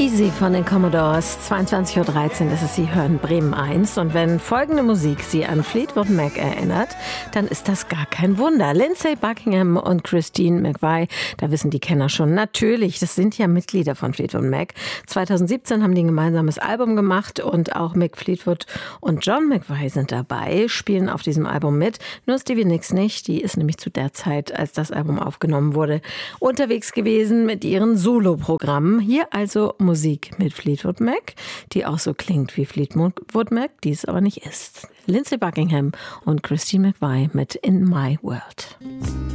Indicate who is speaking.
Speaker 1: Easy von den Commodores, 22:13 Uhr ist es, Sie hören Bremen 1. Und wenn folgende Musik Sie an Fleetwood Mac erinnert, dann ist das gar kein Wunder. Lindsey Buckingham und Christine McVie, da wissen die Kenner schon, natürlich, das sind ja Mitglieder von Fleetwood Mac. 2017 haben die ein gemeinsames Album gemacht und auch Mick Fleetwood und John McVie sind dabei, spielen auf diesem Album mit. Nur Stevie Nicks nicht, die ist nämlich zu der Zeit, als das Album aufgenommen wurde, unterwegs gewesen mit ihren Solo-Programmen. Hier also Musik mit Fleetwood Mac, die auch so klingt wie Fleetwood Mac, die es aber nicht ist. Lindsey Buckingham und Christine McVie mit In My World.